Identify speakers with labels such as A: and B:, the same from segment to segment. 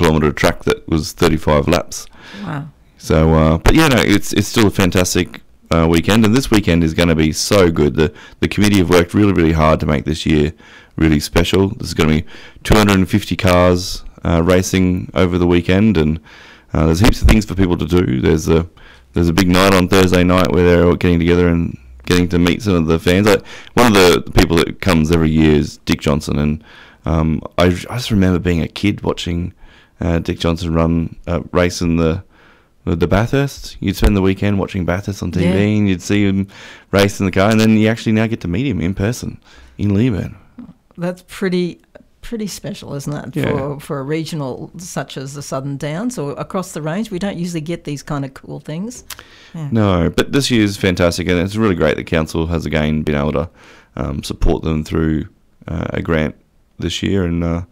A: kilometre track that was 35 laps.
B: Wow.
A: So, but yeah, no, it's still a fantastic weekend, and this weekend is going to be so good. The committee have worked really, really hard to make this year really special. There's going to be 250 cars racing over the weekend, and there's heaps of things for people to do. There's a big night on Thursday night where they're all getting together and getting to meet some of the fans. One of the people that comes every year is Dick Johnson, and I just remember being a kid watching Dick Johnson race in the Bathurst. You'd spend the weekend watching Bathurst on TV, and you'd see him race in the car, and then you actually now get to meet him in person in Leeburn.
B: That's pretty special, isn't it?
A: Yeah.
B: For a regional such as the Southern Downs or across the range, we don't usually get these kind of cool things. Yeah.
A: No, but this year's fantastic, and it's really great that council has again been able to support them through a grant this year, and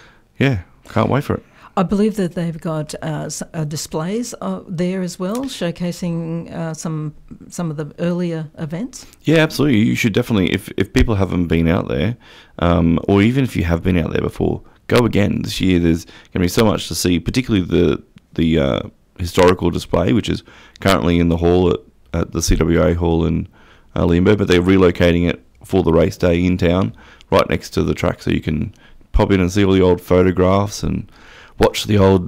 A: can't wait for it.
B: I believe that they've got displays there as well, showcasing some of the earlier events.
A: Yeah, absolutely. You should definitely, if people haven't been out there, or even if you have been out there before, go again. This year there's going to be so much to see, particularly the historical display, which is currently in the hall at the CWA hall in Limbo, but they're relocating it for the race day in town, right next to the track, so you can pop in and see all the old photographs and watch the old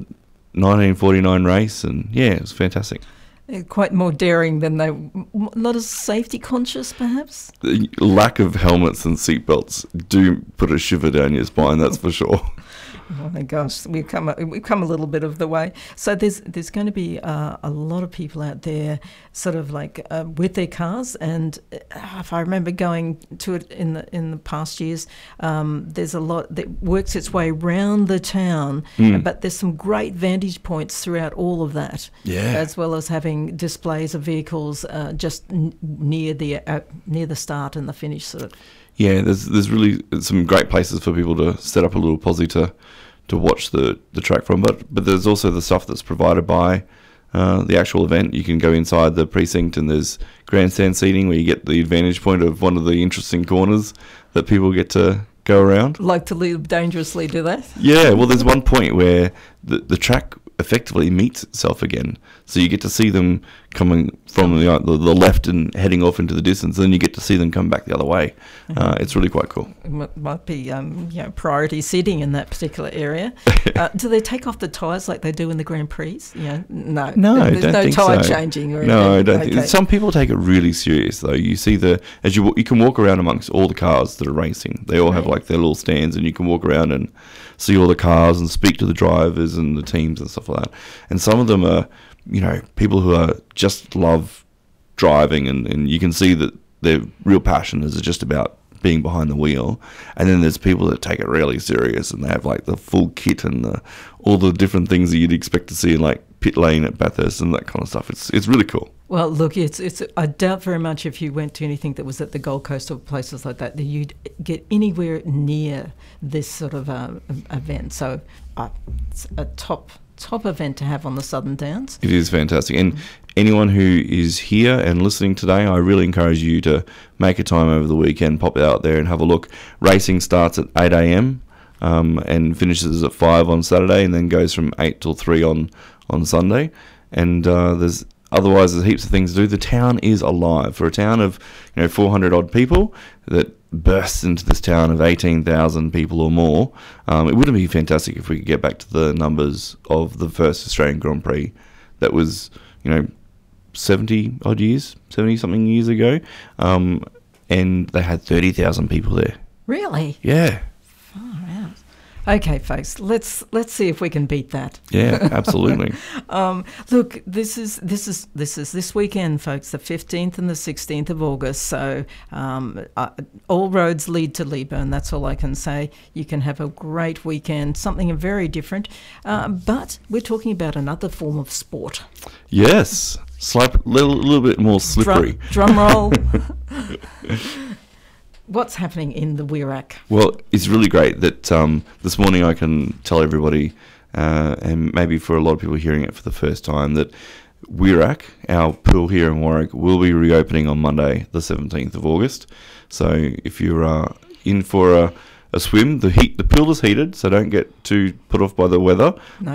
A: 1949 race, and yeah, it was fantastic.
B: They're quite more daring than they... Not as safety conscious, perhaps?
A: The lack of helmets and seatbelts do put a shiver down your spine, that's for sure.
B: Oh my gosh, we've come a little bit of the way. So there's going to be a lot of people out there, sort of like with their cars. And if I remember going to it in the past years, there's a lot that works its way round the town. But there's some great vantage points throughout all of that, as well as having displays of vehicles just near the start and the finish, sort of.
A: Yeah, there's really some great places for people to set up a little posse to watch the track from. But there's also the stuff that's provided by the actual event. You can go inside the precinct, and there's grandstand seating where you get the advantage point of one of the interesting corners that people get to go around.
B: Like to live dangerously, do they?
A: Yeah, well, there's one point where the track effectively meets itself again. So you get to see them coming from the left and heading off into the distance, and then you get to see them come back the other way. It's really quite cool.
B: It might be priority seating in that particular area. Do they take off the tyres like they do in the Grand Prix? No, there's
A: don't
B: no
A: think
B: tyre
A: so.
B: changing or
A: No,
B: anything.
A: I don't think. Some people take it really serious though. You see you can walk around amongst all the cars that are racing. They all have like their little stands, and you can walk around and see all the cars and speak to the drivers and the teams and stuff like that. And some of them are, people who are just love driving, and you can see that their real passion is just about being behind the wheel. And then there's people that take it really serious, and they have like the full kit and all the different things that you'd expect to see in like pit lane at Bathurst and that kind of stuff. It's really cool.
B: Well, look, it's. I doubt very much if you went to anything that was at the Gold Coast or places like that you'd get anywhere near this sort of event. So it's a top event to have on the Southern Downs.
A: It is fantastic. And anyone who is here and listening today, I really encourage you to make a time over the weekend, pop out there and have a look. Racing starts at 8 a.m. And finishes at 5 on Saturday, and then goes from 8 till 3 on Sunday. And there's heaps of things to do. The town is alive. For a town of 400 odd people that bursts into this town of 18,000 people or more, it wouldn't be fantastic if we could get back to the numbers of the first Australian Grand Prix that was 70 something years ago, and they had 30,000 people there.
B: Really?
A: Yeah.
B: Far out. Okay, folks, let's see if we can beat that.
A: Yeah, absolutely.
B: Look, this is this weekend, folks, the 15th and the 16th of August. So all roads lead to Leeburn. That's all I can say. You can have a great weekend, something very different. But we're talking about another form of sport.
A: Yes, little bit more slippery.
B: Drum roll. What's happening in the Wirac?
A: Well, it's really great that this morning I can tell everybody, and maybe for a lot of people hearing it for the first time, that Wirac, our pool here in Warwick, will be reopening on Monday, the 17th of August. So if you're in for a swim, the pool is heated, so don't get too put off by the weather.
B: No.